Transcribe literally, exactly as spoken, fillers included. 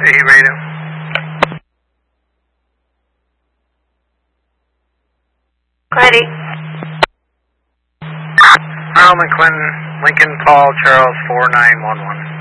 Hey, radio. Ready. Arnold McClinton, Lincoln Paul Charles four nine one one.